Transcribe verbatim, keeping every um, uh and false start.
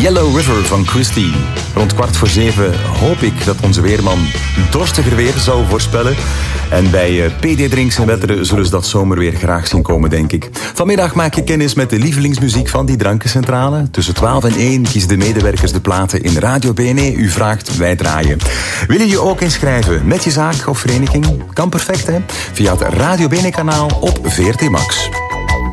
Yellow River van Christie. Rond kwart voor zeven hoop ik dat onze weerman dorstiger weer zou voorspellen. En bij P D Drinks en Wetteren zullen ze dat zomerweer graag zien komen, denk ik. Vanmiddag maak je kennis met de lievelingsmuziek van die drankencentrale. Tussen twaalf en één kiezen de medewerkers de platen in Radio B N E. U vraagt, wij draaien. Wil je je ook inschrijven met je zaak of vereniging? Kan perfect, hè? Via het Radio B N E-kanaal op V R T Max.